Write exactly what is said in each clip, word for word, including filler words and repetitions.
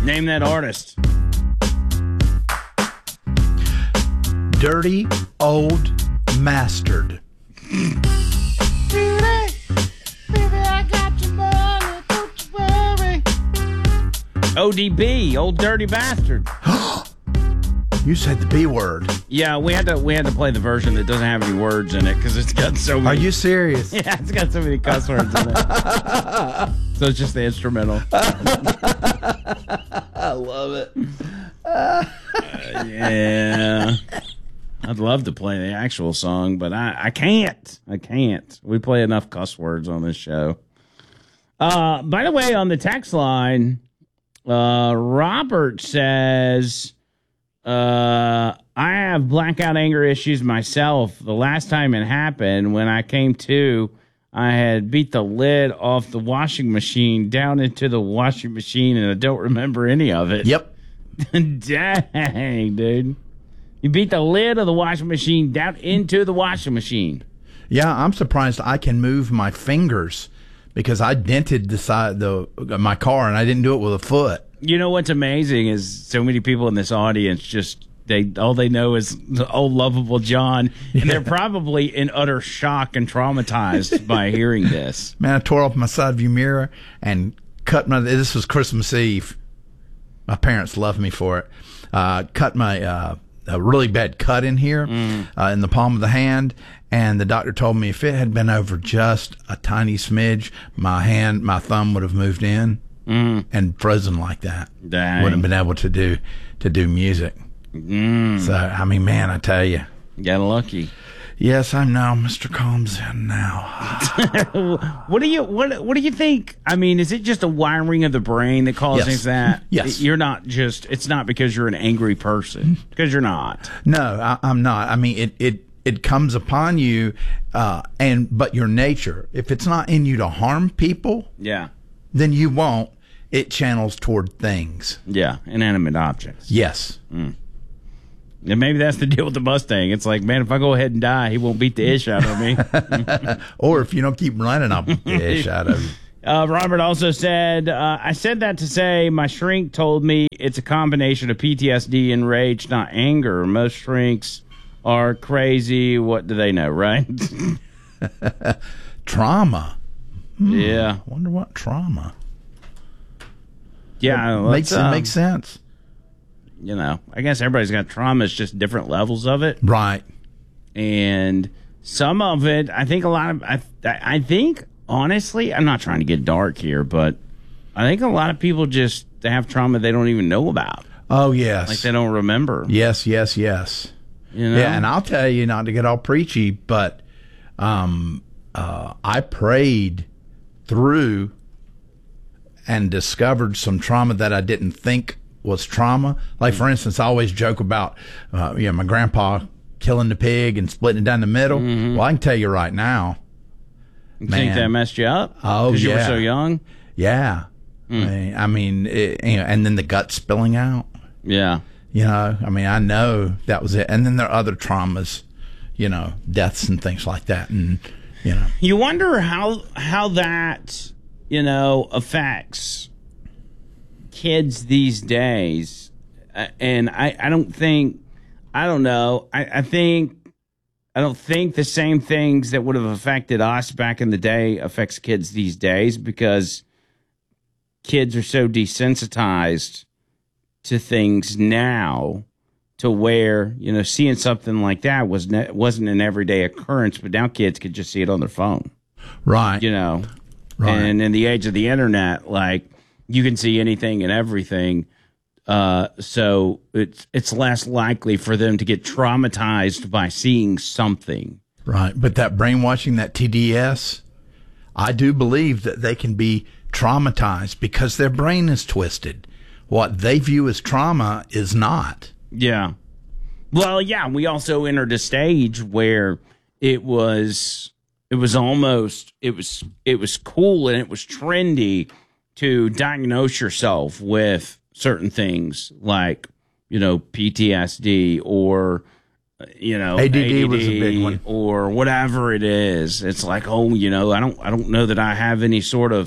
Name that artist. Dirty Old Mastard. O D B, Old Dirty Bastard. You said the B word. Yeah, we had to we had to play the version that doesn't have any words in it because it's got so many. Are you serious? Yeah, it's got so many cuss words in it. So it's just the instrumental. I love it. Uh, yeah. I'd love to play the actual song, but I, I can't. I can't. We play enough cuss words on this show. Uh, by the way, on the text line, uh, Robert says, uh, I have blackout anger issues myself. The last time it happened, when I came to, I had beat the lid off the washing machine down into the washing machine, and I don't remember any of it. Yep. Dang, dude. You beat the lid of the washing machine down into the washing machine. Yeah, I'm surprised I can move my fingers because I dented the side the my car and I didn't do it with a foot. You know what's amazing is so many people in this audience just they all they know is the old lovable John, and yeah. They're probably in utter shock and traumatized by hearing this. Man, I tore off my side view mirror and cut my. This was Christmas Eve. My parents loved me for it. Uh, cut my. Uh, a really bad cut in here mm. uh, in the palm of the hand, and the doctor told me if it had been over just a tiny smidge, my hand, my thumb would have moved in mm. and frozen like that. Dang. Wouldn't have been able to do to do music. Mm. So I mean, man, I tell you, got lucky. Yes, I know, Mister Combs in now. What do you what What do you think? I mean, is it just a wiring of the brain that causes yes. that? Yes, you're not just. It's not because you're an angry person, because you're not. No, I, I'm not. I mean, it it it comes upon you, uh, and but your nature. If it's not in you to harm people, yeah, then you won't. It channels toward things. Yeah, inanimate objects. Yes. Mm. And maybe that's the deal with the Mustang. It's like, man, if I go ahead and die, he won't beat the ish out of me. Or if you don't keep running, I'll beat the ish out of you. Uh, Robert also said, uh, I said that to say my shrink told me it's a combination of P T S D and rage, not anger. Most shrinks are crazy. What do they know, right? Trauma. Hmm, yeah. I wonder what trauma. Yeah. It makes, um, it makes sense. You know, I guess everybody's got trauma. It's just different levels of it. Right. And some of it, I think a lot of, I, I think, honestly, I'm not trying to get dark here, but I think a lot of people just they have trauma they don't even know about. Oh, yes. Like they don't remember. Yes, yes, yes. You know? Yeah, and I'll tell you, not to get all preachy, but um, uh, I prayed through and discovered some trauma that I didn't think was trauma. Like, for instance, I always joke about, uh, you know, my grandpa killing the pig and splitting it down the middle. Mm-hmm. Well, I can tell you right now. You man, think that messed you up? Oh, yeah. Because you were so young? Yeah. Mm. I mean, I mean it, you know, and then the gut spilling out. Yeah. You know, I mean, I know that was it. And then there are other traumas, you know, deaths and things like that. And, you know. You wonder how how that, you know, affects kids these days. Uh, and I, I don't think, I don't know, I, I think, I don't think the same things that would have affected us back in the day affects kids these days because kids are so desensitized to things now to where, you know, seeing something like that was ne- wasn't an everyday occurrence, but now kids could just see it on their phone. Right. You know, right. And in the age of the internet, like, you can see anything and everything. Uh, so it's it's less likely for them to get traumatized by seeing something. Right. But that brainwashing, that T D S, I do believe that they can be traumatized because their brain is twisted. What they view as trauma is not. Yeah. Well, yeah, we also entered a stage where it was it was almost it was it was cool and it was trendy to diagnose yourself with certain things like, you know, P T S D or, you know, A D D, A D D was a big one, or whatever it is. It's like, oh, you know, I don't, I don't know that I have any sort of,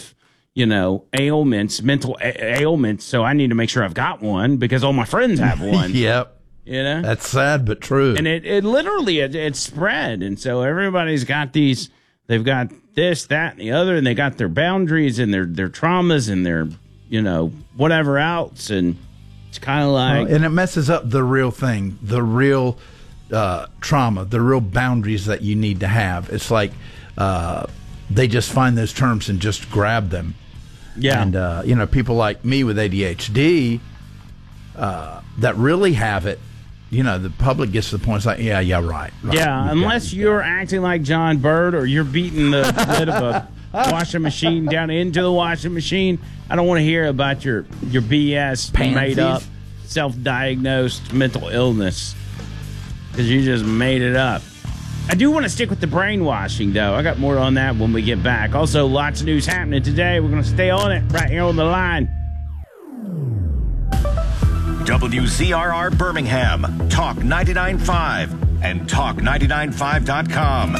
you know, ailments, mental a- ailments. So I need to make sure I've got one because all my friends have one. Yep. You know, that's sad but true. And it, it literally it, it's spread, and so everybody's got these. They've got this, that, and the other, and they got their boundaries and their their traumas and their you know whatever else, and it's kind of like well, and it messes up the real thing, the real uh, trauma, the real boundaries that you need to have. It's like uh, they just find those terms and just grab them. Yeah, and uh, you know people like me with A D H D uh, that really have it. You know, the public gets to the point, it's like, yeah, yeah, right. right. Yeah, You unless got it, you're got it. acting like John Bird or you're beating the lid of a washing machine down into the washing machine. I don't want to hear about your, your B S Pansies. made up, self-diagnosed mental illness because you just made it up. I do want to stick with the brainwashing, though. I got more on that when we get back. Also, lots of news happening today. We're going to stay on it right here on the line. W Z R R Birmingham, Talk ninety-nine point five, and talk ninety-nine five dot com.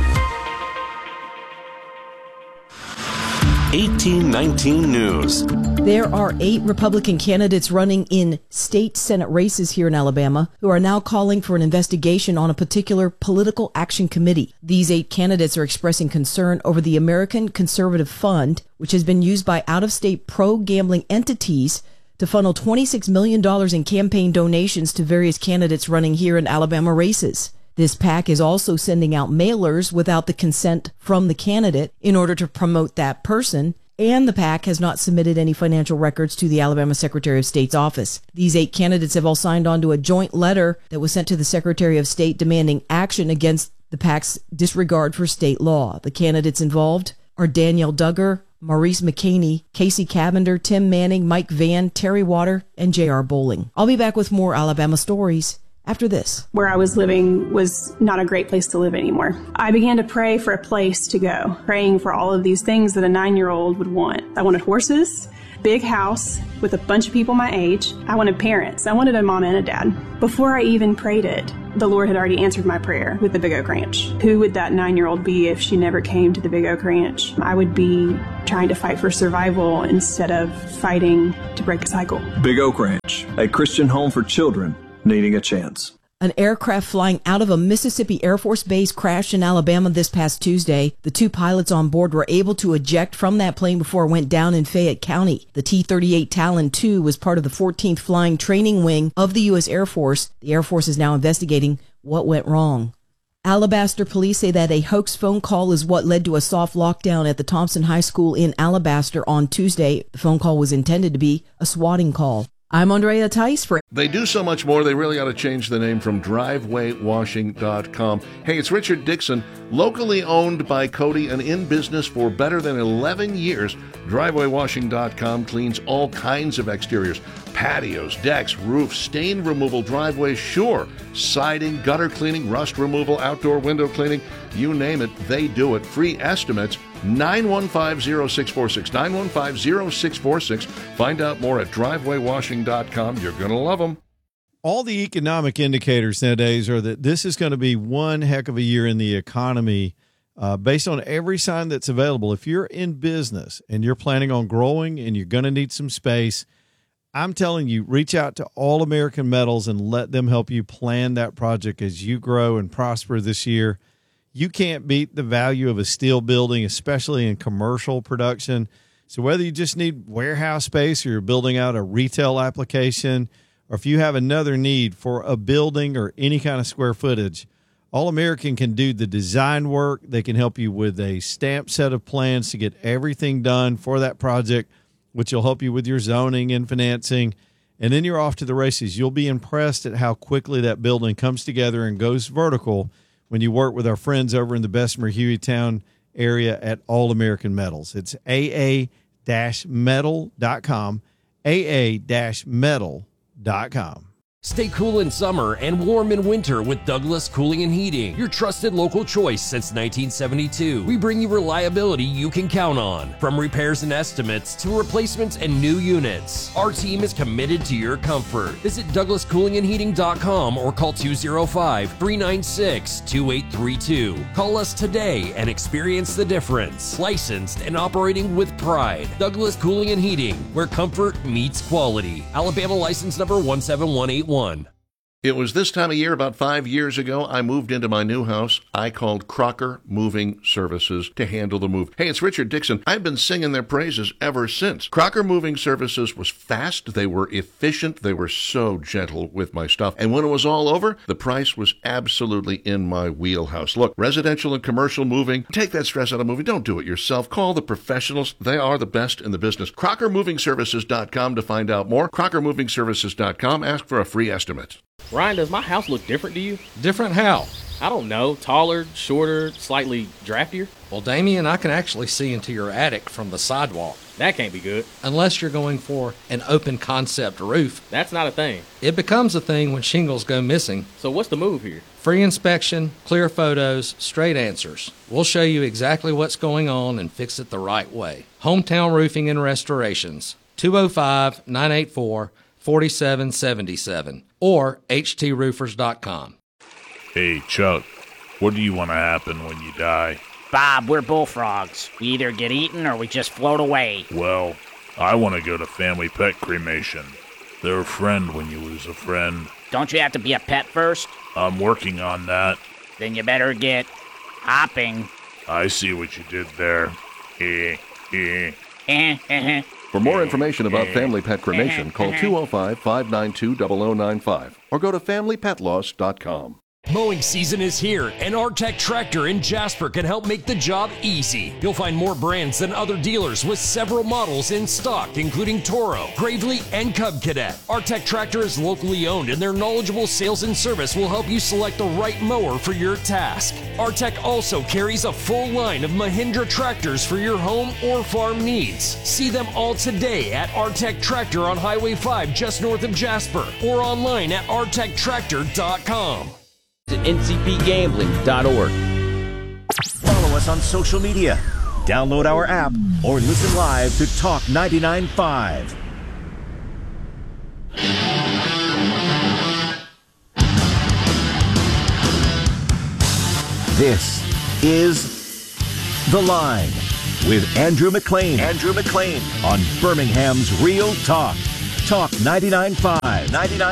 eighteen nineteen News. There are eight Republican candidates running in state Senate races here in Alabama who are now calling for an investigation on a particular political action committee. These eight candidates are expressing concern over the American Conservative Fund, which has been used by out-of-state pro-gambling entities to funnel twenty-six million dollars in campaign donations to various candidates running here in Alabama races. This PAC is also sending out mailers without the consent from the candidate in order to promote that person, and the PAC has not submitted any financial records to the Alabama Secretary of State's office. These eight candidates have all signed on to a joint letter that was sent to the Secretary of State demanding action against the PAC's disregard for state law. The candidates involved are Danielle Duggar, Maurice McCaney, Casey Cavender, Tim Manning, Mike Vann, Terry Water, and J R Bowling. I'll be back with more Alabama stories after this. Where I was living was not a great place to live anymore. I began to pray for a place to go, praying for all of these things that a nine-year-old would want. I wanted horses, big house with a bunch of people my age. I wanted parents. I wanted a mom and a dad. Before I even prayed it, the Lord had already answered my prayer with the Big Oak Ranch. Who would that nine-year-old be if she never came to the Big Oak Ranch? I would be trying to fight for survival instead of fighting to break a cycle. Big Oak Ranch, a Christian home for children needing a chance. An aircraft flying out of a Mississippi Air Force base crashed in Alabama this past Tuesday. The two pilots on board were able to eject from that plane before it went down in Fayette County. The T thirty-eight Talon two was part of the fourteenth Flying Training Wing of the U S Air Force. The Air Force is now investigating what went wrong. Alabaster police say that a hoax phone call is what led to a soft lockdown at the Thompson High School in Alabaster on Tuesday. The phone call was intended to be a swatting call. I'm Andrea Tice for... They do so much more, they really ought to change the name from driveway washing dot com. Hey, it's Richard Dixon, locally owned by Cody and in business for better than eleven years. driveway washing dot com cleans all kinds of exteriors, patios, decks, roofs, stain removal, driveways, sure, siding, gutter cleaning, rust removal, outdoor window cleaning, you name it, they do it. Free estimates, nine one five, zero six four six, nine one five, zero six four six. Find out more at driveway washing dot com. You're going to love them. All the economic indicators nowadays are that this is going to be one heck of a year in the economy uh, based on every sign that's available. If you're in business and you're planning on growing and you're going to need some space, I'm telling you, reach out to All American Metals and let them help you plan that project as you grow and prosper this year. You can't beat the value of a steel building, especially in commercial production. So whether you just need warehouse space or you're building out a retail application, or if you have another need for a building or any kind of square footage, All American can do the design work. They can help you with a stamped set of plans to get everything done for that project, which will help you with your zoning and financing. And then you're off to the races. You'll be impressed at how quickly that building comes together and goes vertical when you work with our friends over in the Bessemer Hueytown area at All American Metals. It's A A metal dot com, A A metal dot com. Stay cool in summer and warm in winter with Douglas Cooling and Heating, your trusted local choice since nineteen seventy-two. We bring you reliability you can count on, from repairs and estimates to replacements and new units. Our team is committed to your comfort. Visit douglas cooling and heating dot com or call two oh five, three nine six, two eight three two. Call us today and experience the difference. Licensed and operating with pride. Douglas Cooling and Heating, where comfort meets quality. Alabama license number one seven one eight one. It was this time of year, about five years ago, I moved into my new house. I called Crocker Moving Services to handle the move. Hey, it's Richard Dixon. I've been singing their praises ever since. Crocker Moving Services was fast. They were efficient. They were so gentle with my stuff. And when it was all over, the price was absolutely in my wheelhouse. Look, residential and commercial moving, take that stress out of moving. Don't do it yourself. Call the professionals. They are the best in the business. crocker moving services dot com to find out more. crocker moving services dot com. Ask for a free estimate. Ryan, does my house look different to you? Different how? I don't know. Taller, shorter, slightly draftier? Well, Damien, I can actually see into your attic from the sidewalk. That can't be good. Unless you're going for an open concept roof. That's not a thing. It becomes a thing when shingles go missing. So what's the move here? Free inspection, clear photos, straight answers. We'll show you exactly what's going on and fix it the right way. Hometown Roofing and Restorations, two oh five, nine eight four, four seven seven seven or h t roofers dot com. Hey, Chuck, what do you want to happen when you die? Bob, we're bullfrogs. We either get eaten or we just float away. Well, I want to go to Family Pet Cremation. They're a friend when you lose a friend. Don't you have to be a pet first? I'm working on that. Then you better get hopping. I see what you did there. Eh, eh. Eh, eh, For more information about Family Pet Cremation, call two oh five, five nine two, zero zero nine five or go to family pet loss dot com. Mowing season is here, and Artec Tractor in Jasper can help make the job easy. You'll find more brands than other dealers with several models in stock, including Toro, Gravely, and Cub Cadet. Artec Tractor is locally owned, and their knowledgeable sales and service will help you select the right mower for your task. Artec also carries a full line of Mahindra tractors for your home or farm needs. See them all today at Artec Tractor on Highway five just north of Jasper or online at artec tractor dot com. N C P gambling dot org. Follow us on social media, download our app, or listen live to Talk ninety-nine point five. This is The Line with Andrew McLean. Andrew McLean on Birmingham's Real Talk. Talk ninety-nine point five. ninety-nine